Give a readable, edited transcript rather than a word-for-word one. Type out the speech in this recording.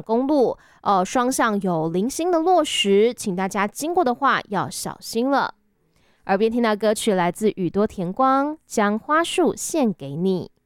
公路，双向有零星的落石，请大家经过的话要小心了。耳边听到歌曲来自宇多田光，《将花束献给你》。